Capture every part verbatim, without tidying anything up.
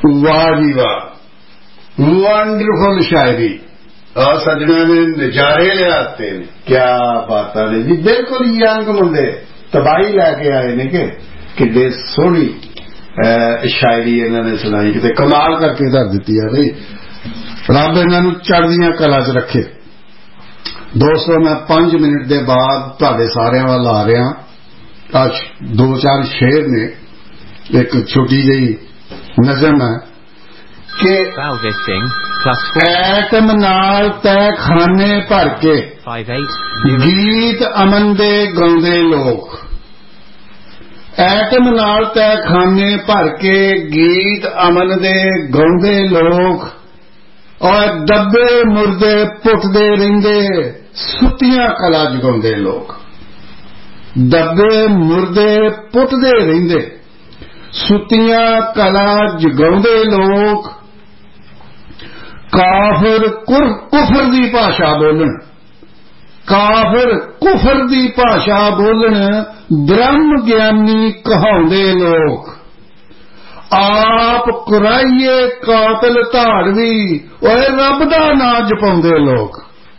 वाह जी वाह, वंडरफुल शायरी और सजना ने नजारे लियाते ने। क्या बात ने जी, बिल्कुल यंग मुंडे तबाही लैके आए ने कि किड्डे सोहनी शायरी इन्होंने सुनाई, किते कमाल करके धर दी है भाई। रब इन्हों चढ़दियां कला च रखे। दोस्तों मैं पांच मिनट के बाद तुहाडे सारियां वाल आ रहा। आज दो चार शेर ने, एक छोटी जी नज़म है कि ऐटम नाल तय खाने भर के गीत अमन दे गाउंदे लोग, ऐटम नाल तय खाने भर के गीत अमन दे गाउंदे लोग, और दबे मुर्दे पुटदे रहिंदे सुतियां कला जगाउंदे लोग। दबे मुर्दे पुटदे रहिंदे सुतियां कला जगाउंदे लोग, काफिर कुफर दी भाषा बोलन, काफिर कुफर दी भाषा बोलन, ब्रह्म ज्ञानी कहाउंदे लोग, आप कुराइए कातल धाड़वी और रब दा नां जपाउंदे लोग।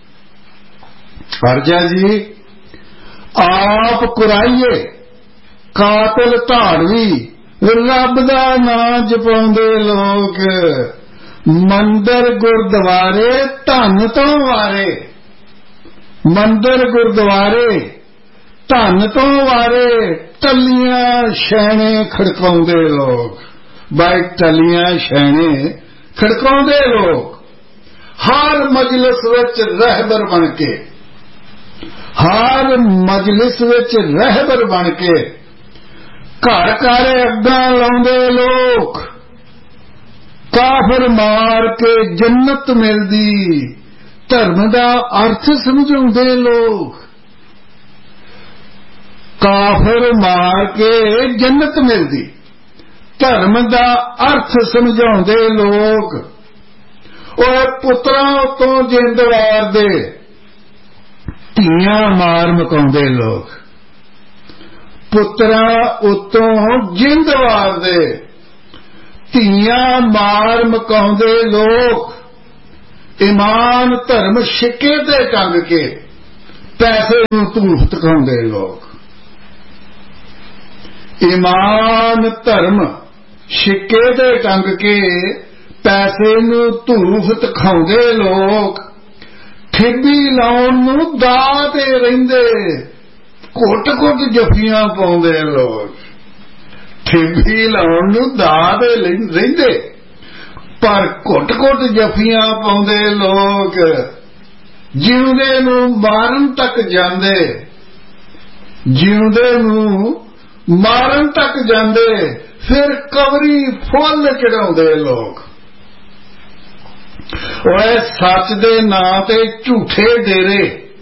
फर्ज है जी, आप कुराइए कातल धाड़वी रब दा नां जपाउंदे लोग, मंदिर गुरुद्वारे धन तो वारे, मंदिर गुरुद्वारे धन तो वारे, टलियां शैने खड़काउंदे लोग, बाई टलियां शैने खड़काउंदे लोग। हर मजलिस विच रहबर बन के, हर मजलिस विच रहबर बन के घर घर अग्गां लाउंदे लोग, काफिर मार के जन्नत मिलदी धर्म दा अर्थ समझाउंदे लोग, काफिर मार के जन्नत मिलदी धर्म दा अर्थ समझाउंदे लोग। और पुत्रां उतों जिंद वार दे धीआं मार मकाउंदे लोग, पुत्रां उतों जिंद वार दे धीआं मार मकाउंदे लोग। ईमान धर्म शिक्के ते टंग के पैसे नूं धूफ तकाउंदे लोग, ईमान धर्म शिक्के ते टंग के पैसे नूं धूफ तकाउंदे लोग। ठिब्बी लाउण नूं दाह ते रहिंदे घुट घुट जफियां पाउंदे लोग, ठिब्बी लाउण नूं दाह ते रहिंदे पर घुट घुट जफियां पाउंदे लोग। जिउंदे नूं मारन तक जांदे, जिउंदे नूं मारन तक जांदे, फिर कवरी फुल चढ़ाउंदे लोग। ओए सच दे नां ते झूठे डेरे,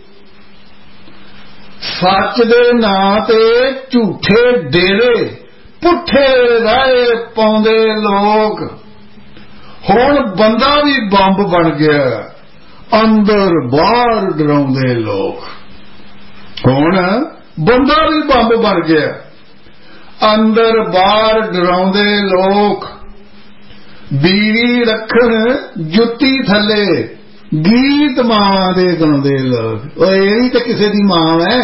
सच दे नां ते झूठे डेरे, पुठे राहे पाउंदे लोग। हुण बंदा भी बंब बन गया, अंदर बाहर डराउंदे लोग। हुण बंदा भी बंब बन गया, अंदर बाहर डराउंदे लोग। बीवी रखण जुत्ती थले गीत मां दे गाउंदे लोग। ओए ये तो किसी दी मां है।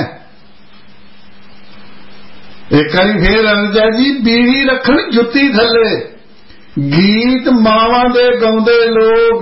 एक बारी फिर अंजा जी, बीवी रखण जुत्ती थले गीत मावां दे गाउंदे लोग।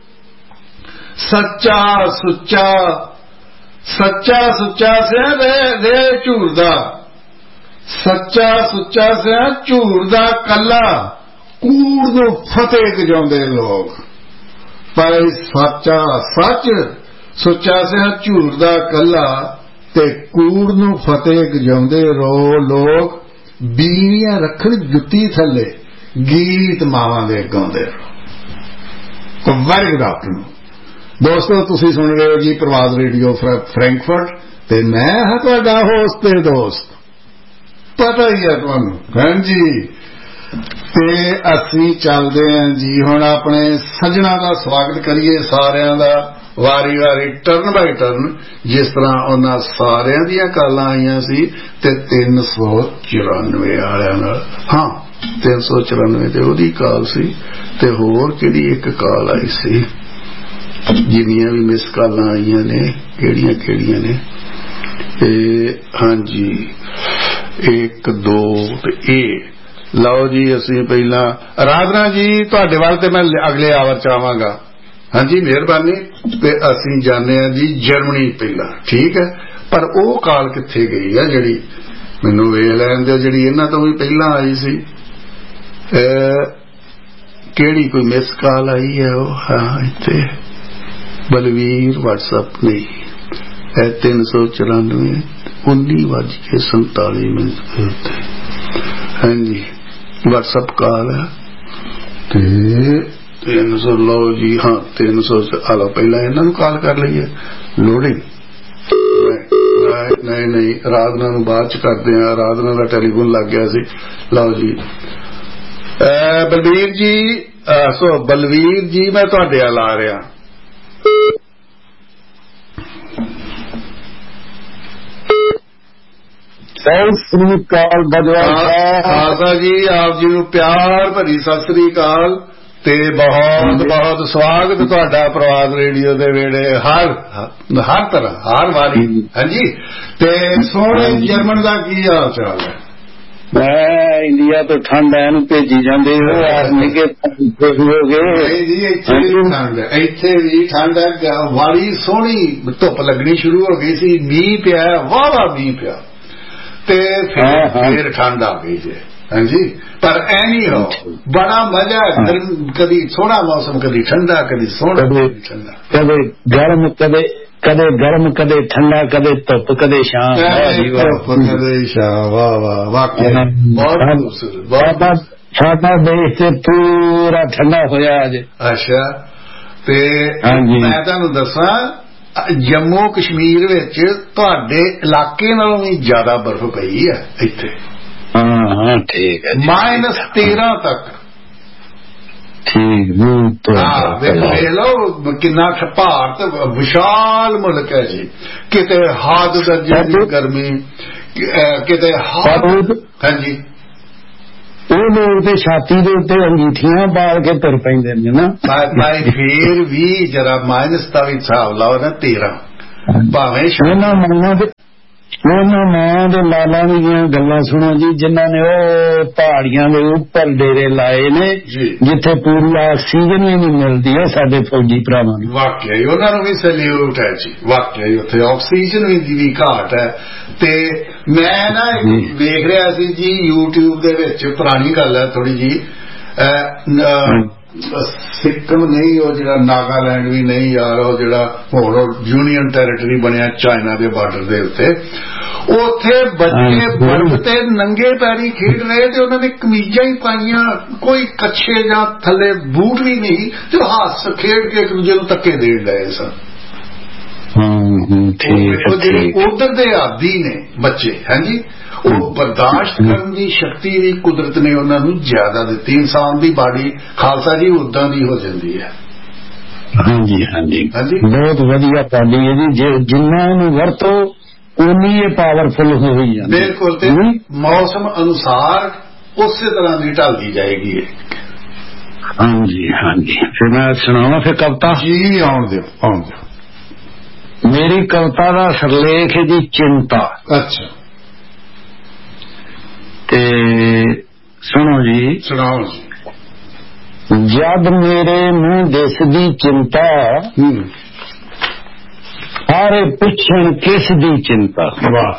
सच्चा सुच्चा सच्चा सुच्चा से रे रे झूरदा, सच्चा सुच्चा से झूरदा कला कूड़ नूं फतेह गजाउंदे लोग। पर सच्चा सच सुच्चा से झूरदा कला ते कूड़ नूं फतेह गजाउंदे रो लोग। बीवियां रखण जुत्ती थले गीत मावां दे गाउंदे रहो। वेरी गुड आफ्टरनून दोस्तों, तुसीं सुन रहे हो जी प्रवाद रेडियो फ्रैंकफर्ट ते मैं हां तुहाडा होस्ट ते दोस्त, पता ही है तुहानूं। हां जी, ते असीं चलदे हां जी हुण अपने सज्जणां दा स्वागत करिए सारियां दा वारी वारी टर्न बाई टर्न, जिस तरह उन्हां सारियां दियां कालां आईयां सी ते तीन सौ चौरानवे वालियां नाल। हाँ, तीन सौ चौरानवे ते ओदी काल सी ते होर किहड़ी एक काल आई सी जिन्नियां भी मिस कालां आईयां ने किहड़ियां किहड़ियां ने हाँ जी एक दो ते ए लओ जी असीं पहला आराधना जी तुहाडे वाल ते मैं अगले आवर च आवांगा हाँ जी मेहरबानी ते असीं जाने जी जर्मनी पहला ठीक है पर वो काल कित्थे गई है जिहड़ी मैनूं वेख लैण दिओ जिहड़ी इन्हां तों भी पहला आई सी किहड़ी कोई मिस काल आई है वो हाँ इत्थे बलवीर व्हाट्सएप नहीं तीन सौ चौरानवे उन्नी बज के संताली मिनट हाँ जी व्हाट्सएप कॉल है तीन सौ लो जी हाँ तीन सौ आलो पहला इन्हों कॉल कर लीए लोडिंग नहीं नहीं आराधना बाद च करते हैं आराधना का टैलीफोन लग गया सी लो जी बलवीर जी सो बलवीर जी मैं तुहाडे वाल आ रहा सत श्री अकाल खालसा जी आप जी प्यार भरी सत श्री अकाल ते बहुत बहुत स्वागत तुहाडा प्रवाद रेडियो दे वेड़े हर हर तरह हर वारी हाँ जी ते सोहणे जर्मन का की हाल चाल है मैं इंडिया तो ठंड है भेजी जाते हो निके हो गए जी इत्थे भी ठंड है इत्थे भी ठंड है वाली सोहनी धुप लगनी शुरू हो गई सी मीह पिया वाह वाह मीह पिया ते फिर फिर ठंड आ गई जे हाँ जी पर एनी हो बड़ा मजा कदी सोहना मौसम कदी ठंडा कदी सोहना कदी ठंडा कदे गर्म कदे कदे गर्म कदे ठंडा कदे धुप कदे शाम कदे शाम वाह वाह वाकई बहुत खूबसूरत साडा देश ते पूरा ठंडा होया अज अच्छा ते मैं तुहानू दसां जम्मू कश्मीर विच तुहाडे इलाके नालों भी ज्यादा बर्फ पई है इत्थे हाँ हाँ ठीक है माइनस तेरह तक ठीक तो देख लो किन्ना भारत विशाल मुल्क है जी किते हद दर्जे की गर्मी किते हाँ जी ਉਹ ਲੋਕ ਤੇ ਛਾਤੀ ਦੇ ਉੱਤੇ ਅੰਗੀਠੀਆਂ ਬਾਲ ਕੇ ਤੁਰ ਪੈਂਦੇ ਨੇ ਨਾ ਭਾਈ ਫੇਰ ਵੀ ਜਰਾ ਮਾਈਨਸ ਦਾ ਵੀ ਹਿਸਾਬ ਲਾਓ ਨਾ ਤੇਰਾਂ ਭਾਵੇਂ ਉਹਨਾਂ ਮਾਂ ਦੇ ਉਹਨਾਂ ਮਾਂ ਦੇ ਲਾਲਾਂ ਦੀਆਂ ਗੱਲਾਂ ਸੁਣੋ ਜੀ ਜਿਨ੍ਹਾਂ ਨੇ ਉਹ ਪਹਾੜੀਆਂ ਦੇ ਉੱਪਰ ਡੇਰੇ ਲਾਏ ਨੇ ਜਿੱਥੇ ਪੂਰੀ ਆਕਸੀਜਨ ਵੀ ਨਹੀਂ ਮਿਲਦੀ ਹੈ ਸਾਡੇ ਫੌਜੀ ਭਰਾਵਾਂ ਨੂੰ ਵਾਕਿਆ ਉਹਨਾਂ ਨੂੰ ਵੀ ਸੈਲੂਟ ਹੈ ਜੀ ਵਾਕਿਆ ਉੱਥੇ ਆਕਸੀਜਨ ਵੀ ਦੀ ਵੀ ਘਾਟ ਹੈ ਤੇ ਮੈਂ ਨਾ ਵੇਖ ਰਿਹਾ ਸੀ ਜੀ YouTube ਦੇ ਵਿੱਚ ਪੁਰਾਣੀ ਗੱਲ ਹੈ ਥੋੜੀ ਜੀ सिक्किम नहीं वो जरा नागालैंड भी नहीं यार वो जरा होर यूनियन टेरिटरी बनया चाइना के बार्डर के उत्ते उत्थे बच्चे बर्फ ते नंगे पैरी खेड रहे थे उन्होंने कमीजा ही पाइया कोई कच्छे या थले बूट भी नहीं जो हस खेड के एक दूजे धक्के दे रहे सन उधर दे आदी ने बच्चे हैं जी ਉਹ ਬਰਦਾਸ਼ਤ ਕਰਨ ਦੀ ਸ਼ਕਤੀ ਵੀ ਕੁਦਰਤ ਨੇ ਉਹਨਾਂ ਨੂੰ ਜ਼ਿਆਦਾ ਦਿੱਤੀ ਇਨਸਾਨ ਦੀ ਬਾਡੀ ਖਾਲਸਾ ਜੀ ਉਦਾਂ ਦੀ ਹੋ ਜਾਂਦੀ ਹੈ ਹਾਂਜੀ ਹਾਂਜੀ ਬਹੁਤ ਵਧੀਆ ਪਾਲੀ ਹੈ ਜੀ ਜਿੰਨਾ ਨੂੰ ਵਰਤੋ ਉਨੀ ਇਹ ਪਾਵਰਫੁਲ ਹੋਈ ਜਾਂਦੀ ਬਿਲਕੁਲ ਤੇ ਮੌਸਮ ਅਨੁਸਾਰ ਉਸੇ ਤਰ੍ਹਾਂ ਦੀ ਢਲਦੀ ਜਾਏਗੀ ਹਾਂਜੀ ਹਾਂਜੀ ਫਿਰ ਮੈਂ ਸੁਣਾਵਾਂ ਫਿਰ ਕਵਿਤਾ ਜੀ ਆਉਣ ਦਿਓ ਆਉਣ ਦਿਓ ਮੇਰੀ ਕਵਿਤਾ ਦਾ ਸਿਰਲੇਖ ਹੈ ਜੀ ਚਿੰਤਾ ਅੱਛਾ ਤੇ ਸੁਣੋ ਜੀ ਸੁਣਾਓ ਜੀ ਜਦ ਮੇਰੇ ਮੂੰਹ ਦਿਸਦੀ ਚਿੰਤਾ ਸਾਰੇ ਪੁੱਛਣ ਕਿਸ ਦੀ ਚਿੰਤਾ ਵਾਹ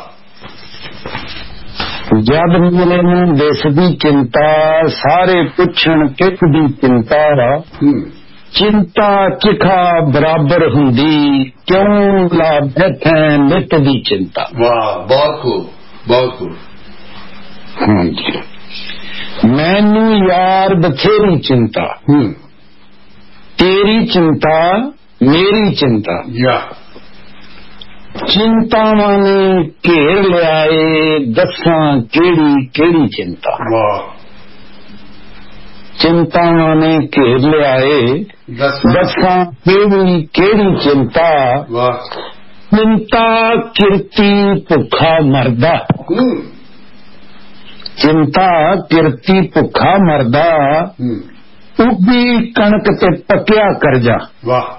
ਜਦ ਮੇਰੇ ਮੂੰਹ ਦਿਸਦੀ ਚਿੰਤਾ ਸਾਰੇ ਪੁੱਛਣ ਕਿਸ ਦੀ ਚਿੰਤਾ ਚਿੰਤਾ ਚਿਖਾ ਬਰਾਬਰ ਹੁੰਦੀ ਕਿਉਂ ਲਾ ਬੈਠੇ ਨਿਤ ਦੀ ਚਿੰਤਾ ਵਾਹ ਬਹੁਤ ਖੂਬ ਬਹੁਤ ਖੂਬ ਹਾਂਜੀ ਮੈਨੂੰ ਯਾਰ ਬਥੇਰੀ ਚਿੰਤਾ ਤੇਰੀ ਚਿੰਤਾ ਮੇਰੀ ਚਿੰਤਾ ਯਾ ਚਿੰਤਾਵਾਂ ਨੇ ਘੇਰ ਲਿਆਏ ਦੱਸਾਂ ਕਿਹੜੀ ਕਿਹੜੀ ਚਿੰਤਾ ਵਾਹ ਚਿੰਤਾਵਾਂ ਨੇ ਘੇਰ ਲਿਆਏ ਦੱਸਾਂ ਕਿਹੜੀ ਕਿਹੜੀ ਚਿੰਤਾ ਵਾਹ ਚਿੰਤਾ ਕਿਰਤੀ ਭੁੱਖਾ ਮਰਦਾ ਚਿੰਤਾ ਕਿਰਤੀ ਭੁੱਖਾ ਮਰਦਾ ਉੱਗੀ ਕਣਕ ਤੇ ਪੱਕਿਆ ਕਰਜ਼ਾ। ਵਾਹ।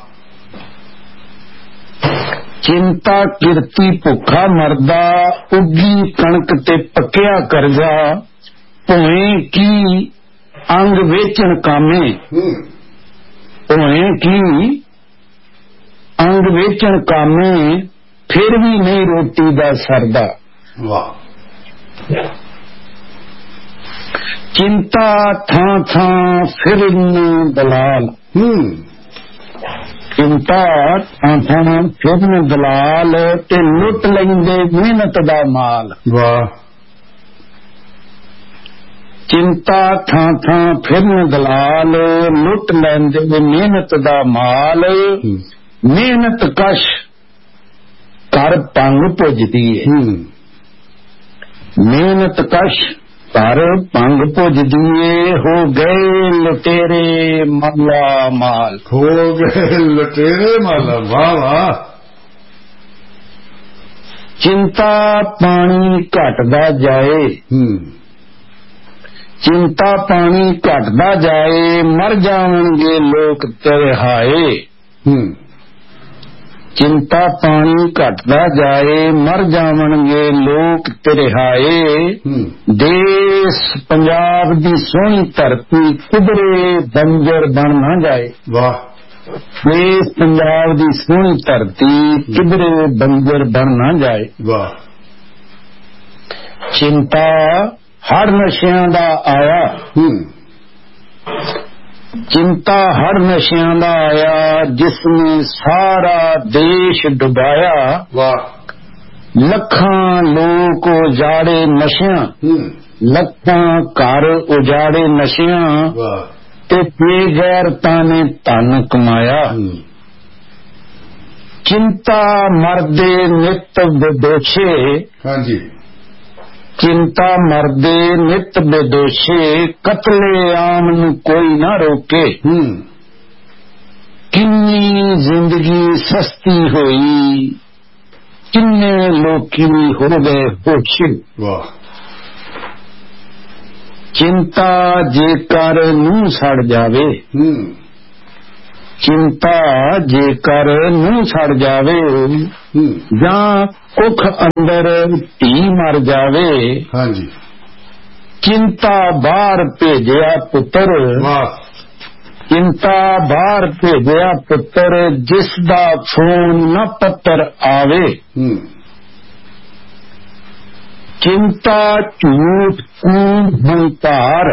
ਚਿੰਤਾ ਕਿਰਤੀ ਭੁੱਖਾ ਮਰਦਾ ਉੱਗੀ ਕਣਕ ਤੇ ਪੱਕਿਆ ਕਰਜ਼ਾ। ਭੋਏ ਕੀ ਅੰਗ ਵੇਚਣ ਕਾਮੇ ਭੋਏ ਕੀ ਅੰਗ ਵੇਚਣ ਕਾਮੇ ਫਿਰ ਵੀ ਨਹੀਂ ਰੋਟੀ ਦਾ ਸਰਦਾ। ਵਾਹ। ਚਿੰਤਾ ਥਾਂ ਥਾਂ ਫਿਰਨ ਦਲਾਲ ਚਿੰਤਾ ਥਾਂ ਥਾਂ ਫਿਰਨ ਦਲਾਲ ਤੇ ਲੁੱਟ ਲੈਂਦੇ ਮਿਹਨਤ ਦਾ ਮਾਲ। ਵਾਹ। ਚਿੰਤਾ ਥਾਂ ਥਾਂ ਫਿਰਨ ਦਲਾਲ ਲੁੱਟ ਲੈਂਦੇ ਮਿਹਨਤ ਦਾ ਮਾਲ। ਮਿਹਨਤ ਕਸ਼ ਘਰ ਭੰਗ ਪੁੱਜਦੀ ਏ ਮਿਹਨਤ ਕਸ਼ ਘਰ ਭੰਗ ਪੁੱਜਦੀ ਏ। ਹੋ ਗਏ ਲੁਟੇਰੇ ਮਾਲਾ ਮਾਲ ਹੋ ਗਏ ਲੁਟੇਰੇ ਮਾਲਾ। ਵਾਹ ਵਾਹ। ਚਿੰਤਾ ਪਾਣੀ ਘਟਦਾ ਜਾਏ ਚਿੰਤਾ ਪਾਣੀ ਘਟਦਾ ਜਾਏ ਮਰ ਜਾਣਗੇ ਲੋਕ ਤੇਰੇ ਹਾਏ। ਚਿੰਤਾ ਪਾਣੀ ਘਟਦਾ ਜਾਏ ਮਰ ਜਾਵਣਗੇ ਲੋਕ ਤੇਰੇ ਹਾਏ। ਦੇਸ਼ ਪੰਜਾਬ ਦੀ ਸੋਹਣੀ ਧਰਤੀ ਕਿਧਰੇ ਬੰਜਰ ਬਣ ਨਾ ਜਾਏ। ਵਾਹ। ਦੇਸ਼ ਪੰਜਾਬ ਦੀ ਸੋਹਣੀ ਧਰਤੀ ਕਿਧਰੇ ਬੰਜਰ ਬਣ ਨਾ ਜਾਏ। ਵਾਹ। ਚਿੰਤਾ ਹਰ ਨਸ਼ਿਆਂ ਦਾ ਆਇਆ ਚਿੰਤਾ ਹਰ ਨਸ਼ਿਆਂ ਦਾ ਆਇਆ ਜਿਸਨੇ ਸਾਰਾ ਦੇਸ਼ ਡੁਬਾਇਆ। ਵਾਹ। ਲੱਖਾਂ ਲੋਕ ਉਜਾੜੇ ਨਸ਼ਿਆਂ ਲੱਖਾਂ ਘਰ ਉਜਾੜੇ ਨਸ਼ਿਆਂ। ਵਾਹ। ਤੇ ਬੇਗੈਰਤਾਂ ਨੇ ਧਨ ਕਮਾਇਆ। ਚਿੰਤਾ ਮਰਦੇ ਨਿਤ ਬੇਦੋਸ਼ੇ ਹਾਂਜੀ ਚਿੰਤਾ ਮਰਦੇ ਨਿਤ ਬੇਦੋਸ਼ੇ ਕਤਲੇ ਆਮ ਨੂੰ ਕੋਈ ਨਾ ਰੋਕੇ। ਕਿੰਨੀ ਜ਼ਿੰਦਗੀ ਸਸਤੀ ਹੋਈ ਕਿੰਨੇ ਲੋਕੀ ਹੋ ਗਏ ਹੋਸ਼ੇ। ਵਾਹ। ਚਿੰਤਾ ਜੇਕਰ ਨੂੰ ਸੜ ਜਾਵੇ ਚਿੰਤਾ ਜੇਕਰ ਨੂੰ ਸੜ ਜਾਵੇ ਜਾਂ ਕੁੱਖ ਅੰਦਰ ਧੀ ਮਰ ਜਾਵੇ। ਹਾਂਜੀ। ਚਿੰਤਾ ਬਾਹਰ ਭੇਜਿਆ ਪੁੱਤਰ ਵਾਹ। ਚਿੰਤਾ ਬਾਹਰ ਭੇਜਿਆ ਪੁੱਤਰ ਜਿਸ ਦਾ ਫੋਨ ਨਾ ਪੱਤਰ ਆਵੇ। ਚਿੰਤਾ ਝੂਠ ਕੂੜ ਹੰਕਾਰ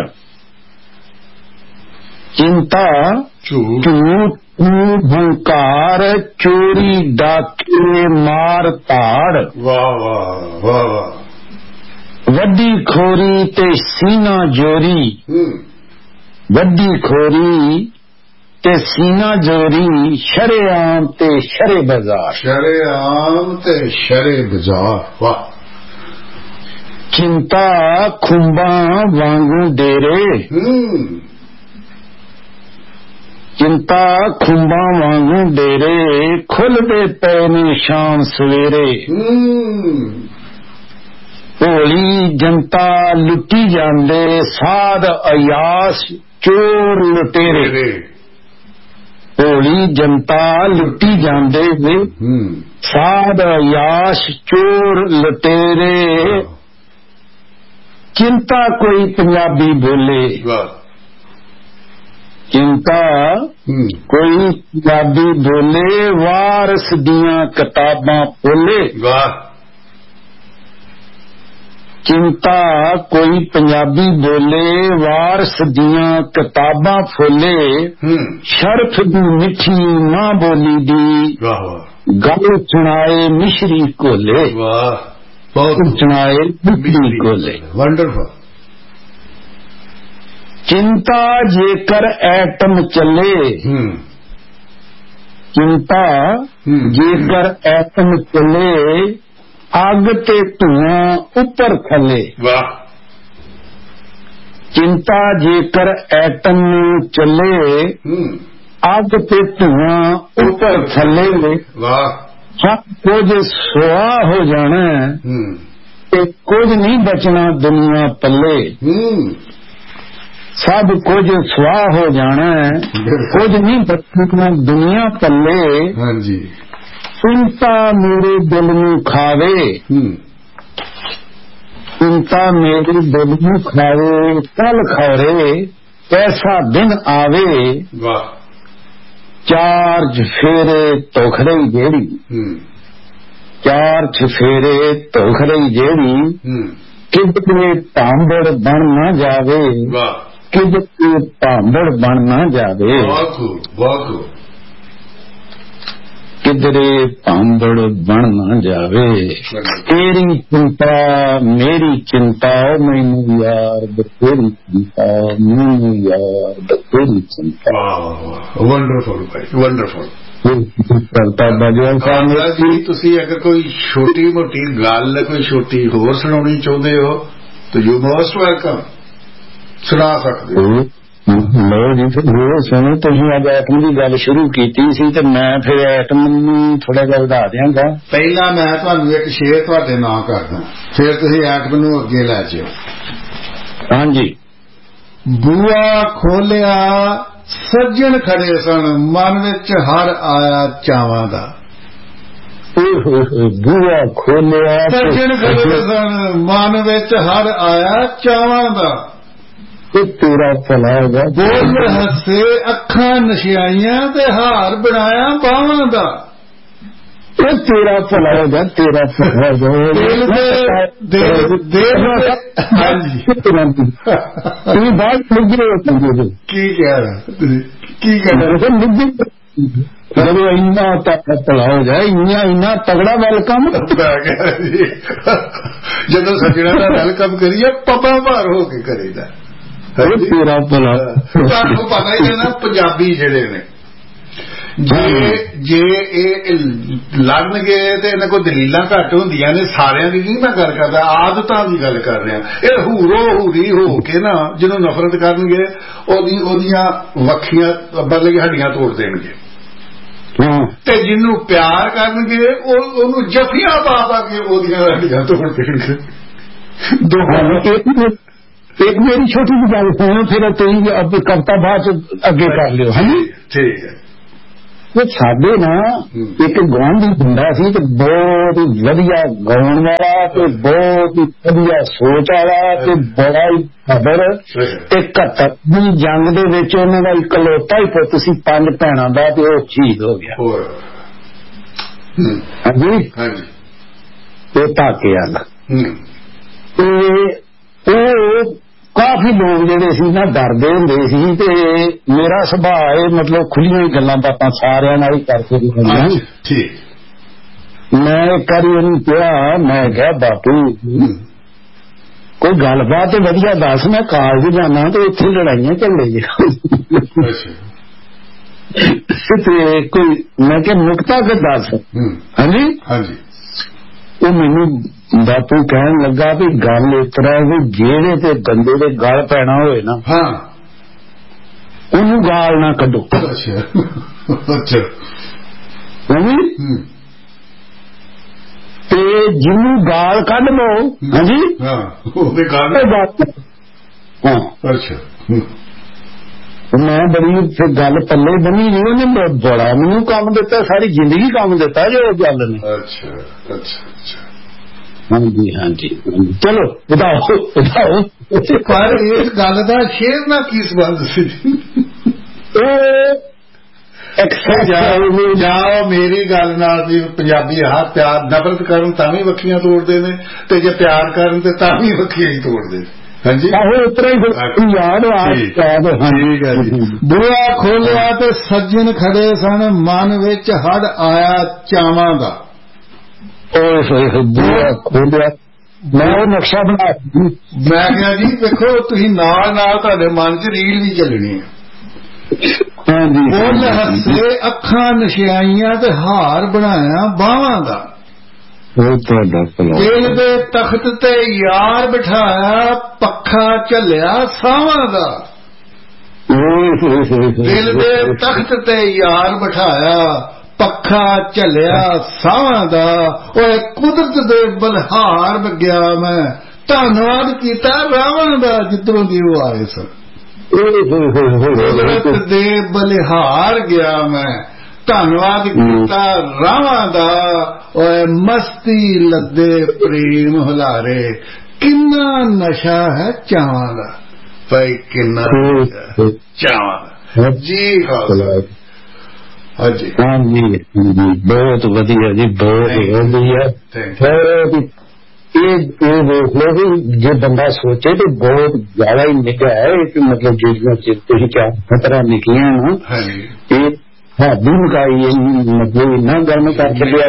ਚਿੰਤਾ ਝੂਠ ਕੂੜ ਹੰਕਾਰ ਚੋਰੀ ਡਾਕੇ ਮਾਰ ਧਾੜ। ਵਾਹ ਵਾਹ ਵਾਹ ਵਾਹ। ਵੱਡੀ ਖੋਰੀ ਤੇ ਸੀਨਾ ਜੋਰੀ ਵੱਡੀ ਖੋਰੀ ਤੇ ਸੀਨਾ ਜੋਰੀ ਸ਼ਰੇਆਮ ਤੇ ਸ਼ਰੇ ਬਾਜ਼ਾਰ ਸ਼ਰੇਆਮ ਤੇ ਸ਼ਰੇ ਬਾਜ਼ਾਰ। ਵਾਹ। ਚਿੰਤਾ ਖੁੰਬਾਂ ਵਾਂਗੂ ਡੇਰੇ ਚਿੰਤਾ ਖੁੰਬਾਂ ਵਾਂਗੂ ਡੇਰੇ ਖੁੱਲਦੇ ਪਏ ਨੇ ਸ਼ਾਮ ਸਵੇਰੇ। ਭੋਲੀ ਜਨਤਾ ਲੁੱਟੀ ਜਾਂਦੇ ਸਾਧ ਅਯਾਸ ਚੋਰ ਲੁਟੇਰੇ। ਭੋਲੀ ਜਨਤਾ ਲੁੱਟੀ ਜਾਂਦੇ ਸਾਧ ਅਯਾਸ ਚੋਰ ਲੁਟੇਰੇ। ਚਿੰਤਾ ਕੋਈ ਪੰਜਾਬੀ ਬੋਲੇ ਚਿੰਤਾ ਕੋਈ ਪੰਜਾਬੀ ਬੋਲੇ ਵਾਰਸ ਦੀਆਂ ਕਿਤਾਬਾਂ ਖੋਲੇ। ਵਾਹ। ਚਿੰਤਾ ਕੋਈ ਪੰਜਾਬੀ ਬੋਲੇ ਵਾਰਸ ਦੀਆਂ ਕਿਤਾਬਾਂ ਫੋਲੇ। ਸ਼ਰਫ ਦੀ ਮਿੱਠੀ ਮਾਂ ਬੋਲੀ ਦੀ ਗੱਲ ਸੁਣਾਏ ਮਿਸ਼ਰੀ ਕੋਲੇ। ਵਾਹ। ਬਹੁਤ ਸੁਣਾਏ ਮਿਸ਼ਰੀ ਕੋਲੇ। ਵੰਡਰਫੁਲ। ਚਿੰਤਾ ਜੇਕਰ ਐਟਮ ਚੱਲੇ ਚਿੰਤਾ ਜੇਕਰ ਐਟਮ ਚੱਲੇ ਅੱਗ ਤੇ ਧੂਆਂ ਉੱਪਰ ਥੱਲੇ। ਵਾਹ। ਚਿੰਤਾ ਜੇਕਰ ਐਟਮ ਚੱਲੇ ਅੱਗ ਤੇ ਧੂਆਂ ਉੱਪਰ ਥੱਲੇ। ਵਾਹ। ਸਭ ਕੁਝ ਸੁਆਹ ਹੋ ਜਾਣਾ ਤੇ ਕੁਝ ਨਹੀਂ ਬਚਣਾ ਦੁਨੀਆ ਪੱਲੇ, ਸਭ ਕੁਝ ਸਵਾਹ ਹੋ ਜਾਣਾ ਹੈ, ਕੁਝ ਨਹੀਂ ਬਚਣਾ ਦੁਨੀਆ ਪੱਲੇ। ਹਾਂਜੀ, ਚਿੰਤਾ ਮੇਰੇ ਦਿਲ ਨੂੰ ਖਾਵੇ, ਚਿੰਤਾ ਮੇਰੇ ਦਿਲ ਨੂੰ ਖਾਵੇ, ਕੱਲ ਖੌਰੇ ਐਸਾ ਦਿਨ ਆਵੇ। ਵਾਹ। ਚਾਰ ਚਫੇਰੇ ਧੁਖ ਰਹੀ ਜਿਹੜੀ, ਚਾਰ ਚਫੇਰੇ ਧੁਖ ਰਹੀ ਜਿਹੜੀ, ਕਿਧਰੇ ਭਾਂਬੜ ਬਣ ਨਾ ਜਾਵੇ, ਕਿਧਰੇ ਭਾਂਬੜ ਬਣ ਨਾ ਜਾਵੇ, ਕਿਧਰੇ ਭਾਂਬੜ ਬਣ ਨਾ ਜਾਵੇ। ਤੇਰੀ ਚਿੰਤਾ ਮੇਰੀ ਚਿੰਤਾ, ਮੈਨੂੰ ਯਾਰ ਬਥੇਰੀ ਚਿੰਤਾ, ਮੈਨੂੰ ਯਾਰ ਬਥੇਰੀ ਚਿੰਤਾ। ਵੰਡਰਫੁਲ ਭਾਈ, ਵੰਡਰਫੁਲ। ਜੀ ਤੁਸੀਂ ਅਗਰ ਕੋਈ ਛੋਟੀ ਮੋਟੀ ਗੱਲ ਕੋਈ ਛੋਟੀ ਹੋਰ ਸੁਣਾਉਣੀ ਚਾਹੁੰਦੇ ਹੋ ਤਾਂ ਯੂ ਮੋਸਟ ਵੈਲਕਮ, ਸੁਣਾ ਸਕਦੇ ਹੋ। ਲੋ ਜੀ, ਫਿਰ ਉਹ ਸੁਣੋ, ਤੁਸੀਂ ਅੱਜ ਐਟਮ ਦੀ ਗੱਲ ਸ਼ੁਰੂ ਕੀਤੀ ਸੀ ਤੇ ਮੈਂ ਫਿਰ ਐਟਮ ਨੂੰ ਥੋੜਾ ਜਿਹਾ ਵਧਾ ਦਿਆਂਗਾ। ਪਹਿਲਾਂ ਮੈਂ ਤੁਹਾਨੂੰ ਇੱਕ ਸ਼ੇਰ ਤੁਹਾਡੇ ਨਾਂ ਕਰਦਾ, ਫਿਰ ਤੁਸੀਂ ਐਟਮ ਨੂੰ ਅੱਗੇ ਲੈ ਜਾਓ। ਹਾਂਜੀ। ਬੂਆ ਖੋਲਿਆ ਸੱਜਣ ਖੜੇ ਸਨ, ਮਨ ਵਿੱਚ ਹਰ ਆਇਆ ਚਾਵਾਂ ਦਾ। ਬੂਆ ਖੋਲਿਆ ਸੱਜਣ ਖੜੇ ਸਨ, ਮਨ ਵਿੱਚ ਹਰ ਆਇਆ ਚਾਵਾਂ ਦਾ। ਤੇਰਾ ਭਲਾ ਹੋਗਾ। ਬੋਲ ਹੱਸੇ ਅੱਖਾਂ ਨਸ਼ਿਆਈਆਂ ਤੇ ਹਾਰ ਬਣਾਇਆ ਬਾਹਾਂ ਦਾ। ਤੇਰਾ ਭਲਾ ਹੋਗਾ, ਤੇਰਾ ਭਲਾ ਹੋਗਾ। ਤੁਸੀਂ ਬਾਤ ਨਿੱਘੇ ਹੋ, ਕੀ ਕਹਿ ਰਹੇ ਕੀ ਕਹਿ ਰਹੇ ਜਦੋਂ ਇੰਨਾ ਭਲਾ ਹੋ ਜਾਏ, ਇੰਨਾ ਇੰਨਾ ਤਗੜਾ ਵੈਲਕਮ। ਜਦੋਂ ਸੱਜਣਾ ਦਾ ਵੈਲਕਮ ਕਰੀਏ ਪਪਾ ਭਾਰ ਹੋ ਕੇ ਕਰੀਦਾ। ਤੇਰਾ ਭਲਾ। ਤੁਹਾਨੂੰ ਪਤਾ ਹੀ ਹੈ ਨਾ, ਪੰਜਾਬੀ ਜਿਹੜੇ ਨੇ ਜੇ ਜੇ ਇਹ ਲੜਨਗੇ ਤੇ ਇਹਨਾਂ ਕੋਲ ਦਲੀਲਾਂ ਘੱਟ ਹੁੰਦੀਆਂ ਨੇ। ਸਾਰਿਆਂ ਦੀ ਨਹੀਂ ਮੈਂ ਗੱਲ ਕਰਦਾ, ਆਦਤਾਂ ਦੀ ਗੱਲ ਕਰ ਰਿਹਾ। ਇਹ ਹੂਰੋ ਹੂਰੀ ਹੋ ਕੇ ਨਾ ਜਿਹਨੂੰ ਨਫ਼ਰਤ ਕਰਨਗੇ ਉਹਦੀ ਉਹਦੀਆਂ ਵੱਖੀਆਂ ਬਦਲ ਹੱਡੀਆਂ ਤੋੜ ਦੇਣਗੇ, ਤੇ ਜਿਹਨੂੰ ਪਿਆਰ ਕਰਨਗੇ ਉਹ ਉਹਨੂੰ ਜਫੀਆਂ ਪਾ ਪਾ ਕੇ ਉਹਦੀਆਂ ਹੱਡੀਆਂ ਤੋੜ ਦੇਣਗੇ। ਦੋਹਾਂ ਇੱਕ ਮੇਰੀ ਛੋਟੀ ਜਿਹੀ ਗੱਲ ਸੁਣੋ, ਫਿਰ ਤੁਸੀਂ ਕਵਿਤਾ ਬਾਅਦ ਅੱਗੇ ਕਰ ਲਿਓ। ਹਾਂਜੀ, ਠੀਕ ਹੈ। ਸਾਡੇ ਨਾ ਇੱਕ ਗੁਆਂਢੀ ਮੁੰਡਾ ਸੀ ਤੇ ਬਹੁਤ ਹੀ ਵਧੀਆ ਗਾਉਣ ਵਾਲਾ ਤੇ ਬਹੁਤ ਹੀ ਵਧੀਆ ਸੋਚ ਵਾਲਾ ਤੇ ਬੜਾ ਹੀ ਖਬਰ ਤੇ ਇਕਹੱਤਰ ਦੀ ਜੰਗ ਦੇ ਵਿੱਚ ਉਹਨਾਂ ਦਾ ਇਕਲੌਤਾ ਹੀ ਪੁੱਤ ਸੀ, ਪੰਜ ਭੈਣਾਂ ਦਾ, ਤੇ ਉਹ ਸ਼ਹੀਦ ਹੋ ਗਿਆ। ਹਾਂਜੀ ਹਾਂਜੀ। ਤੇ ਧਾਕੇ ਵਾਲਾ ਤੇ ਉਹ ਕਾਫੀ ਲੋਕ ਜਿਹੜੇ ਸੀ ਨਾ ਡਰਦੇ ਹੁੰਦੇ ਸੀ, ਤੇ ਮੇਰਾ ਸੁਭਾਅ ਇਹ ਮਤਲਬ ਖੁੱਲੀਆਂ ਹੀ ਗੱਲਾਂ ਬਾਤਾਂ ਸਾਰਿਆਂ ਨਾਲ ਹੀ ਕਰਕੇ ਰਹਿੰਦਾ। ਮੈਂ ਇੱਕ ਵਾਰੀ ਉਹਨੂੰ ਕਿਹਾ, ਮੈਂ ਕਿਹਾ ਬਾਪੂ ਕੋਈ ਗੱਲਬਾਤ ਤੇ ਵਧੀਆ ਦੱਸ, ਮੈਂ ਕਾਲਜ ਜਾਣਾ ਤੇ ਇੱਥੇ ਲੜਾਈਆਂ ਝਗੜੇ ਜੇ ਤੇ ਕੋਈ, ਮੈਂ ਕਿਹਾ ਨੁਕਤਾ ਕਿ ਦੱਸ। ਹਾਂਜੀ ਹਾਂਜੀ। ਉਹ ਮੈਨੂੰ ਬਾਪੂ ਕਹਿਣ ਲੱਗਾ ਵੀ ਗੱਲ ਇਸ ਤਰ੍ਹਾਂ ਵੀ ਜਿਹੜੇ ਤੇ ਬੰਦੇ ਦੇ ਗਲ ਪੈਣਾ ਹੋਏ ਨਾ, ਹਾਂ, ਉਹਨੂੰ ਗਾਲ ਨਾ ਕੱਢੋ। ਅੱਛਾ ਅੱਛਾ। ਤੇ ਜਿਹਨੂੰ ਗਾਲ ਕੱਢ ਲੋ, ਹਾਂਜੀ, ਹਾਂ, ਉਹਦੇ ਗਾਲ। ਹਾਂ, ਅੱਛਾ। ਮੈਂ ਬੜੀ ਫਿਰ ਗੱਲ ਪੱਲੇ ਬਣੀ ਨਹੀਂ, ਉਹਨੇ ਬੜਾ ਮੈਨੂੰ ਕੰਮ ਦਿੱਤਾ, ਸਾਰੀ ਜ਼ਿੰਦਗੀ ਕੰਮ ਦਿੱਤਾ ਜੋ ਗੱਲ ਨੇ। ਅੱਛਾ ਅੱਛਾ ਅੱਛਾ। ਹਾਂਜੀ ਹਾਂਜੀ। ਚਲੋ ਵਧਾਓ ਵਧਾਓ। ਪਰ ਇਸ ਗੱਲ ਦਾ ਸ਼ੇਰ ਨਾਲ ਕੀ ਸੰਬੰਧ ਸੀ? ਜਾਓ ਮੇਰੀ ਗੱਲ ਨਾਲ ਵੀ ਪੰਜਾਬੀ ਹਰ ਪਿਆਰ ਨਫ਼ਰਤ ਕਰਨ ਤਾਂ ਵੀ ਵੱਖੀਆਂ ਤੋੜਦੇ ਨੇ, ਤੇ ਜੇ ਪਿਆਰ ਕਰਨ ਤੇ ਤਾਂ ਵੀ ਵੱਖੀਆਂ ਹੀ ਤੋੜਦੇ ਨੇ। ਹਾਂਜੀ, ਯਾਦ ਆ ਜੀ। ਬੂਆ ਖੋਲਿਆ ਤੇ ਸੱਜਣ ਖੜੇ ਸਨ, ਮਨ ਵਿੱਚ ਹੜ ਆਇਆ ਚਾਵਾਂ ਦਾ। ਬੂਆ ਖੋਲਿਆ, ਮੈਂ ਉਹ ਨਕਸ਼ਾ ਬਣਾ, ਮੈਂ ਕਿਹਾ ਜੀ ਦੇਖੋ ਤੁਸੀਂ ਨਾਲ ਨਾਲ ਤੁਹਾਡੇ ਮਨ ਚ ਰੀਲ ਵੀ ਚੱਲਣੀ ਹੈ। ਬੋਲ ਹੱਸੇ ਅੱਖਾਂ ਨਸ਼ਿਆਈਆਂ ਤੇ ਹਾਰ ਬਣਾਇਆ ਬਾਹਾਂ ਦਾ। ਦਿਲ ਦੇ ਤਖਤ ਤੇ ਯਾਰ ਬਿਠਾਇਆ, ਪੱਖਾ ਝੱਲਿਆ ਸਾਵਾਂ ਦਾ। ਦਿਲ ਦੇ ਤਖਤ ਤੇ ਯਾਰ ਬਿਠਾਇਆ, ਪੱਖਾ ਝੱਲਿਆ ਸਾਵਾਂ ਦਾ ਓਏ ਕੁਦਰਤ ਦੇ ਬਲਹਾਰ ਗਿਆ ਮੈਂ ਧੰਨਵਾਦ ਕੀਤਾ ਰਾਵਣ ਦਾ ਜਿੱਧਰੋਂ ਦੀ ਉਹ ਆਏ ਸਨ ਕੁਦਰਤ ਦੇ ਬਲਿਹਾਰ ਗਿਆ ਮੈਂ ਧੰਨਵਾਦ ਕੀਤਾ ਰਾਵਾਂ ਦਾ ਓਏ ਮਸਤੀ ਲੱਦੇ ਪ੍ਰੇਮ ਹੁਲਾਰੇ ਕਿੰਨਾ ਨਸ਼ਾ ਹੈ ਚਾਵਾਂ ਦਾ ਭਾਈ ਕਿੰਨਾ ਚਾਵਾਂ ਦਾ ਜੀ ਹਾਂਜੀ ਹਾਂਜੀ ਬਹੁਤ ਵਧੀਆ ਜੀ ਬਹੁਤ ਵਧੀਆ ਇਹ ਇਹ ਦੇਖ ਲਓ ਵੀ ਜੇ ਬੰਦਾ ਸੋਚੇ ਤਾਂ ਬਹੁਤ ਜ਼ਿਆਦਾ ਹੀ ਨਿੱਘਾ ਹੈ ਕਿ ਮਤਲਬ ਜਿਹੜੀਆਂ ਤੁਸੀਂ ਕਿਆ ਖਤਰਾ ਨਿਕਲੀਆਂ ਨਾ ਇਹ ਹਾਦੀ ਮੁਕਾਈ ਮਤਲਬ ਇੰਨਾ ਗਰਮ ਕਰ ਦਿਆ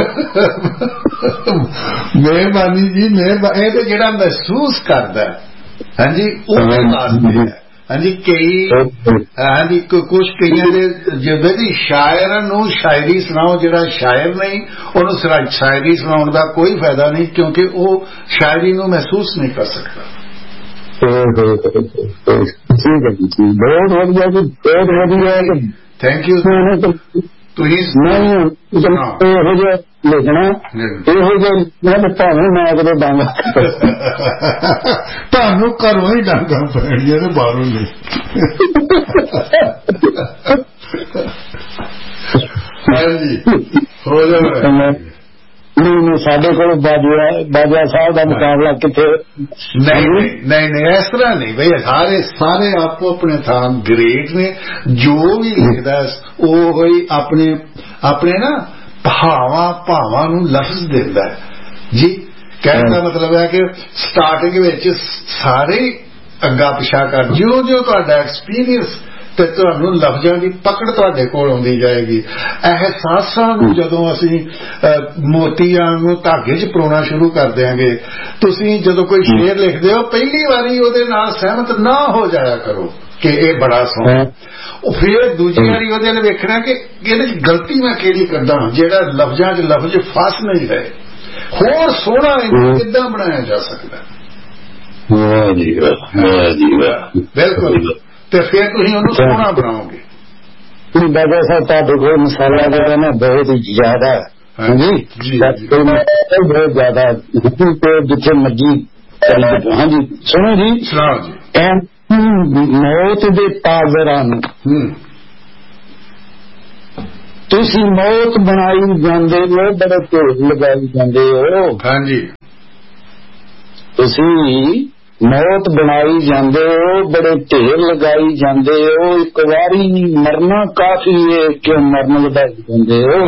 ਮਿਹਰਬਾਨੀ ਜੀ ਮਿਹਰਬਾਨੀ ਇਹ ਤੇ ਜਿਹੜਾ ਮਹਿਸੂਸ ਕਰਦਾ ਹਾਂਜੀ ਉਹ ਹਾਂਜੀ ਕਈ ਹਾਂਜੀ ਕੁਛ ਕਈਆਂ ਦੇ ਜਦੋਂ ਦੀ ਸ਼ਾਇਰਾਂ ਨੂੰ ਸ਼ਾਇਰੀ ਸੁਣਾਓ ਜਿਹੜਾ ਸ਼ਾਇਰ ਨਹੀਂ ਉਹਨੂੰ ਸ਼ਾਇਰੀ ਸੁਣਾਉਣ ਦਾ ਕੋਈ ਫਾਇਦਾ ਨਹੀਂ ਕਿਉਂਕਿ ਉਹ ਸ਼ਾਇਰੀ ਨੂੰ ਮਹਿਸੂਸ ਨਹੀਂ ਕਰ ਸਕਦਾ ਬਹੁਤ ਵਧੀਆ ਜੀ ਬਹੁਤ ਵਧੀਆ ਥੈਂਕ ਯੂ ਤੁਸੀਂ ਇਹੋ ਜਿਹਾ ਲਿਖਣਾ ਇਹੋ ਜਿਹਾ ਭਾਵੇਂ ਮੈਂ ਕਦੇ ਡਾਂਗਾ ਤੁਹਾਨੂੰ ਘਰੋਂ ਹੀ ਡਾਂਗਾ ਪੈਣੀਆਂ ਤੇ ਬਾਹਰੋਂ ਨਹੀਂ ਹਾਂਜੀ ਹੋ ਜਾਵੇ ਨਹੀਂ ਸਾਡੇ ਕੋਲ ਬਾਜਵਾ ਬਾਜਵਾ ਸਾਹਿਬ ਦਾ ਮੁਕਾਬਲਾ ਕਿੱਥੇ ਨਹੀਂ ਨਹੀਂ ਨਹੀਂ ਇਸ ਤਰ੍ਹਾਂ ਨਹੀਂ ਬਈ ਸਾਰੇ ਸਾਰੇ ਆਪੋ ਆਪਣੇ ਥਾਂ ਗ੍ਰੇਟ ਨੇ ਜੋ ਵੀ ਲਿਖਦਾ ਉਹ ਹੀ ਆਪਣੇ ਆਪਣੇ ਨਾ ਭਾਵਾਂ ਭਾਵਾਂ ਨੂੰ ਲਫ਼ਜ਼ ਦਿੰਦਾ ਜੀ ਕਹਿਣ ਦਾ ਮਤਲਬ ਹੈ ਕਿ ਸਟਾਰਟਿੰਗ ਵਿੱਚ ਸਾਰੇ ਅੱਗਾ ਪਿਛਾ ਕਰ ਜਿਉਂ ਜਿਉਂ ਤੁਹਾਡਾ ਐਕਸਪੀਰੀਅੰਸ ਤੇ ਤੁਹਾਨੂੰ ਲਫ਼ਜ਼ਾਂ ਦੀ ਪਕੜ ਤੁਹਾਡੇ ਕੋਲ ਆਉਂਦੀ ਜਾਏਗੀ ਅਹਿਸਾਸਾਂ ਨੂੰ ਜਦੋਂ ਅਸੀਂ ਮੋਤੀਆਂ ਨੂੰ ਧਾਗੇ 'ਚ ਪਰੋਣਾ ਸ਼ੁਰੂ ਕਰ ਦਿਆਂਗੇ ਤੁਸੀਂ ਜਦੋਂ ਕੋਈ ਸ਼ੇਰ ਲਿਖਦੇ ਹੋ ਪਹਿਲੀ ਵਾਰੀ ਉਹਦੇ ਨਾਲ ਸਹਿਮਤ ਨਾ ਹੋ ਜਾਇਆ ਕਰੋ ਕਿ ਇਹ ਬੜਾ ਸੋਹਣਾ ਉਹ ਫਿਰ ਦੂਜੀ ਵਾਰੀ ਉਹਦੇ ਨਾਲ ਵੇਖਣਾ ਕਿ ਇਹਦੇ 'ਚ ਗਲਤੀ ਮੈਂ ਕਿਹੜੀ ਕਰਦਾ ਜਿਹੜਾ ਲਫ਼ਜ਼ਾਂ 'ਚ ਲਫ਼ਜ਼ ਫਸ ਨਹੀਂ ਰਹੇ ਹੋਰ ਸੋਹਣਾ ਇਹਨੂੰ ਕਿੱਦਾਂ ਬਣਾਇਆ ਜਾ ਸਕਦਾ ਵਾਹ ਜੀ ਵਾਹ ਜੀ ਵਾਹ ਬਿਲਕੁਲ ਤੇ ਫਿਰ ਤੁਸੀਂ ਉਹਨੂੰ ਸੋਹਣਾ ਬਣਾਓਗੇ ਬਾਬਾ ਸਾਹਿਬ ਤੁਹਾਡੇ ਕੋਲ ਮਸਾਲਾ ਜਿਹੜਾ ਨਾ ਬਹੁਤ ਹੀ ਜ਼ਿਆਦਾ ਹਾਂਜੀ ਬਹੁਤ ਜ਼ਿਆਦਾ ਜਿੱਥੇ ਮਰਜੀ ਹਾਂਜੀ ਸੁਣੋ ਜੀ ਸੁਣਾਓ ਜੀ ਮੌਤ ਦੇ ਤਾਜ਼ਰਾਂ ਨੂੰ ਤੁਸੀਂ ਮੌਤ ਬਣਾਈ ਜਾਂਦੇ ਹੋ ਬੜੇ ਢੇਰ ਲਗਾਈ ਜਾਂਦੇ ਹੋ ਹਾਂਜੀ ਤੁਸੀਂ ਮੌਤ ਬਣਾਈ ਜਾਂਦੇ ਹੋ ਬੜੇ ਢੇਰ ਲਗਾਈ ਜਾਂਦੇ ਹੋ ਇੱਕ ਵਾਰੀ ਮਰਨਾ ਕਾਫੀ ਹੈ ਕਿਉਂ ਮਰਨ ਵਧਾਈ ਜਾਂਦੇ ਹੋ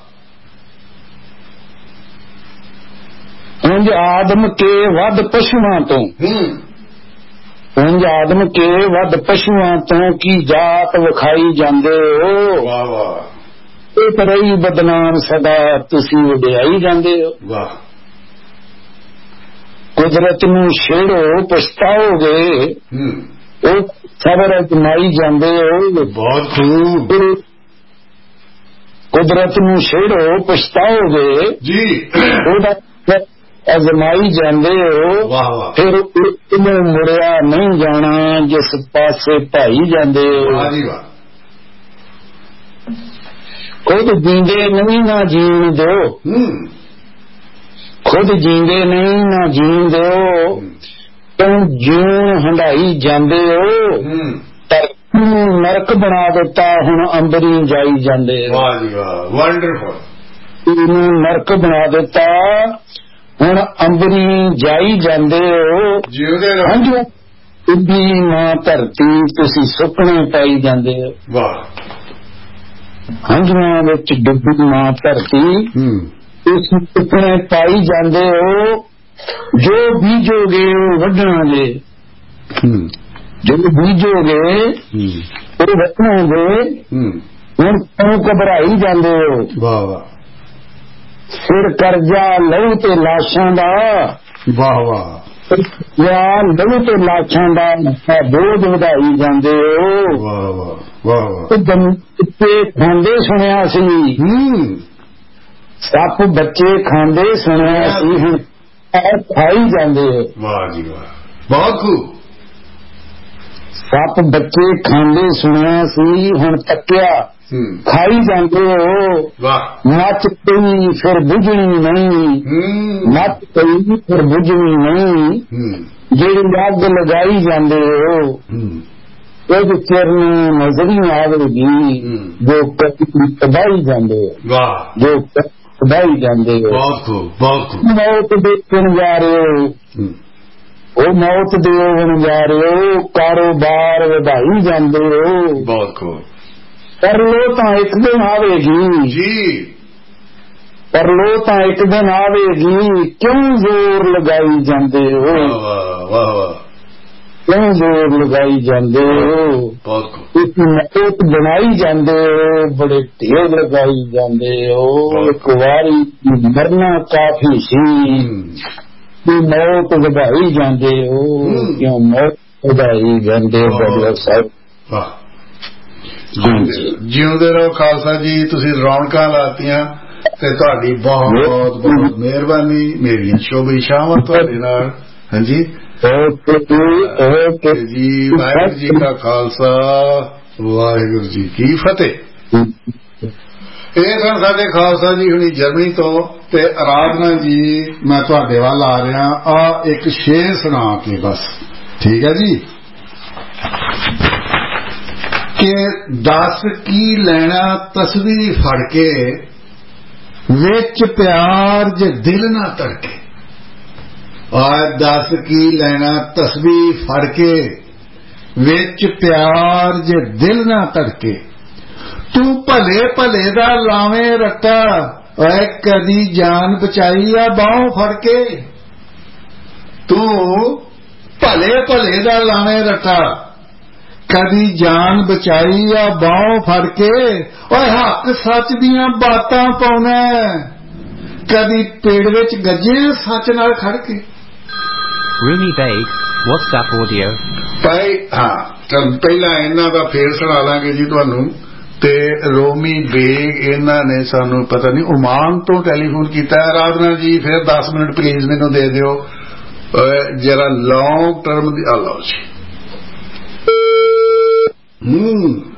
ਉਂਝ ਆਦਮ ਕੇ ਵੱਧ ਪਸ਼ੂਆਂ ਤੋਂ ਉਂਝ ਆਦਮ ਕੇ ਵੱਧ ਪਸ਼ੂਆਂ ਤੋਂ ਕੀ ਜਾਤ ਵਿਖਾਈ ਜਾਂਦੇ ਹੋ ਵਾਹ ਵਾਹ ਇਹ ਤਰ੍ਹਾਂ ਬਦਨਾਮ ਸਦਾ ਤੁਸੀਂ ਵਡਿਆਈ ਜਾਂਦੇ ਹੋ ਵਾਹ ਕੁਦਰਤ ਨੂੰ ਛੇੜੋ ਪਛਤਾਓਗੇ ਉਹ ਸਬਰ ਅਜਮਾਈ ਜਾਂਦੇ ਹੋ ਬਹੁਤ ਖੂਬ ਕੁਦਰਤ ਨੂੰ ਛੇੜੋ ਪਛਤਾਓਗੇ ਜੀ ਉਹਦਾ ਅਜਮਾਈ ਜਾਂਦੇ ਹੋ ਵਾਹ ਵਾਹ ਫਿਰ ਉਹਨੂੰ ਮੁੜਿਆ ਨਹੀਂ ਜਾਣਾ ਜਿਸ ਪਾਸੇ ਭਾਈ ਜਾਂਦੇ ਹੋ ਵਾਹ ਜੀ ਵਾਹ ਖੁਦ ਜੀਂਦੇ ਨਹੀਂ ਨਾ ਜੀਣ ਦਿਓ ਖੁਦ ਜੀਂਦੇ ਨਹੀਂ ਨਾ ਜੀਣ ਦਿਓ ਤੂੰ ਜੂਨ ਹੰਡਾਈ ਜਾਂਦੇ ਹੋ ਧਰਤੀ ਨਰਕ ਬਣਾ ਦਿੱਤਾ ਹੁਣ ਅੰਬਰੀ ਜਾਈ ਜਾਂਦੇ ਹੋ ਵਾਹ ਜੀ ਵਾਹ ਵੰਡਰਫੁਲ ਇਹਨੂੰ ਨਰਕ ਬਣਾ ਦਿੱਤਾ ਹੁਣ ਅੰਬਰੀ ਜਾਈ ਜਾਂਦੇ ਹੋ ਜਿਉਂਦੇ ਰਹੋ ਹਾਂਜੀ ਉੱਡੀ ਮਾਂ ਧਰਤੀ ਤੁਸੀਂ ਸੁਪਨੇ ਪਾਈ ਜਾਂਦੇ ਹੋ ਵਾਹ ਹੰਝੂਆਂ ਵਿੱਚ ਡੁੱਬੀ ਮਾਂ ਧਰਤੀ ਤੁਸੀਂ ਸੁਪਨੇ ਪਾਈ ਜਾਂਦੇ ਹੋ ਜੋ ਬੀਜੋਗੇ ਉਹ ਵੱਢਣਾ ਜੇ ਜੋ ਬੀਜੋਗੇ ਉਹ ਵੱਢਣਗੇ ਹੁਣ ਤੂੰ ਘਬਰਾਈ ਜਾਂਦੇ ਹੋ ਵਾਹ ਵਾਹ ਫਿਰ ਕਰਜ਼ਾ ਲਹੂ ਤੇ ਲਾਸ਼ਾਂ ਦਾ ਵਾਹ ਵਾਹ ਯਾਰ ਲਹੂ ਤੇ ਲਾਸ਼ਾਂ ਦਾ ਬੋਝ ਵਧਾਈ ਜਾਂਦੇ ਹੋ ਵਾਹ ਵਾਹ ਵਾਹ ਵਾਹ ਬੱਚੇ ਖਾਂਦੇ ਸੁਣਿਆ ਸੀ ਸੱਪ ਬੱਚੇ ਖਾਂਦੇ ਸੁਣਿਆ ਸੀ ਹੁਣ ਖਾਈ ਜਾਂਦੇ ਹੋ ਵਾਹ ਜੀ ਵਾਹ ਬਹੁਤ ਖੂਬ ਸੱਪ ਬੱਚੇ ਖਾਂਦੇ ਸੁਣਿਆ ਸੀ, ਹੁਣ ਤੱਕਿਆ ਖਾਈ ਜਾਂਦੇ ਹੋ। ਮੱਚ ਪਈ ਫਿਰ ਬੁਝਣੀ ਨਹੀਂ, ਮੱਚ ਪਈ ਫਿਰ ਬੁਝਣੀ ਨਹੀਂ, ਜਿਹੜੀ ਅੱਗ ਲਗਾਈ ਜਾਂਦੇ ਹੋ ਕੁਝ ਚਿਰ ਨੂੰ ਨਜ਼ਰ ਹੀ ਆਵੇਗੀ, ਜੋ ਤਬਾਹੀ ਜਾਂਦੇ ਹੋ, ਜੋ ਤਬਾਹੀ ਜਾਂਦੇ ਹੋ। ਮੌਤ ਦੇਖਣ ਜਾ ਰਹੇ ਹੋ, ਉਹ ਮੌਤ ਦੇਣ ਜਾ ਰਹੇ ਹੋ, ਕਾਰੋਬਾਰ ਵਧਾਈ ਜਾਂਦੇ ਹੋ। ਬਹੁਤ ਖੂਬ। ਪਰਲੋ ਤਾਂ ਇੱਕ ਦਿਨ ਆਵੇਗੀ ਜੀ, ਪਰਲੋ ਤਾਂ ਇੱਕ ਦਿਨ ਆਵੇਗੀ, ਕਿਉਂ ਜ਼ੋਰ ਲਗਾਈ ਜਾਂਦੇ ਹੋ, ਵਾਹ ਵਾਹ, ਕਿਉਂ ਜ਼ੋਰ ਲਗਾਈ ਜਾਂਦੇ ਹੋ। ਇੱਕ ਮੌਤ ਬਣਾਈ ਜਾਂਦੇ ਹੋ, ਬੜੇ ਢੇਰ ਲਗਾਈ ਜਾਂਦੇ ਹੋ। ਇੱਕ ਵਾਰੀ ਮਰਨਾ ਕਾਫੀ ਸੀ, ਮੌਤ ਵਧਾਈ ਜਾਂਦੇ ਹੋ, ਕਿਉਂ ਮੌਤ ਵਧਾਈ ਜਾਂਦੇ ਹੋ। ਬੜਿਆ ਸਾਹਿਬ ਜਿਉਂਦੇ ਰਹੋ ਖਾਲਸਾ ਜੀ। ਤੁਸੀਂ ਰੌਣਕਾਂ ਲਾਤੀਆਂ ਤੇ ਤੁਹਾਡੀ ਬਹੁਤ ਬਹੁਤ ਮਿਹਰਬਾਨੀ। ਮੇਰੀਆਂ ਸ਼ੁਭ ਇਛਾਵਾਂ ਤੁਹਾਡੇ ਨਾਲ। ਹਾਂਜੀ ਜੀ। ਵਾਹਿਗੁਰੂ ਜੀ ਕਾ ਖਾਲਸਾ, ਵਾਹਿਗੁਰੂ ਜੀ ਕੀ ਫਤਿਹ। ਇਹ ਸਨ ਸਾਡੇ ਖਾਲਸਾ ਜੀ ਹੁਣੀ ਜਰਮਨੀ ਤੋਂ। ਤੇ ਆਰਾਧਨਾ ਜੀ ਮੈਂ ਤੁਹਾਡੇ ਵੱਲ ਆ ਰਿਹਾ। ਆ ਇੱਕ ਸ਼ੇਰ ਸੁਣਾ ਕੇ ਬਸ, ਠੀਕ ਹੈ ਜੀ। ਕਿ ਦੱਸ ਕੀ ਲੈਣਾ ਤਸਵੀਰ ਫੜ ਕੇ, ਵਿੱਚ ਪਿਆਰ ਜੇ ਦਿਲ ਨਾ ਧੜਕੇ। ਔਰ ਦੱਸ ਕੀ ਲੈਣਾ ਤਸਵੀਰ ਫੜ ਕੇ, ਵਿੱਚ ਪਿਆਰ ਜੇ ਦਿਲ ਨਾ ਧੜਕੇ। ਤੂੰ ਭਲੇ ਭਲੇ ਦਾ ਲਾਵੇਂ ਰੱਟਾ, ਓਏ ਕਦੀ ਜਾਨ ਬਚਾਈ ਆ ਬਾਹੋਂ ਫੜ ਕੇ। ਤੂੰ ਭਲੇ ਭਲੇ ਦਾ ਲਾਵੇਂ ਰੱਟਾ, ਕਦੀ ਜਾਨ ਬਚਾਈ ਆ ਬਾਹੋਂ ਫੜ ਕੇ। ਓਏ ਹੱਕ ਸੱਚ ਦੀਆਂ ਬਾਤਾਂ ਪਾਉਣਾ, ਕਦੀ ਪੇੜ ਵਿੱਚ ਗੱਜੇ ਸੱਚ ਨਾਲ ਖੜ ਕੇ। Rumi Baig, WhatsApp audio। ਭਾਈ ਹਾਂ, ਪਹਿਲਾਂ ਇਹਨਾਂ ਦਾ ਫੇਰ ਸੁਣਾ ਲਾਂਗੇ ਜੀ ਤੁਹਾਨੂੰ। ਤੇ ਰੋਮੀ ਬੇਗ ਇਹਨਾਂ ਨੇ ਸਾਨੂੰ ਪਤਾ ਨਹੀਂ ਓਮਾਨ ਤੋਂ ਟੈਲੀਫੋਨ ਕੀਤਾ। ਆਰਾਧਨਾ ਜੀ ਫਿਰ ਦਸ ਮਿੰਟ ਪਲੀਜ਼ ਮੈਨੂੰ ਦੇ ਦਿਓ ਜਰਾ ਲੌਂਗ ਟਰਮ ਦੀ। ਆ ਲਓ ਜੀ। ਹੂੰ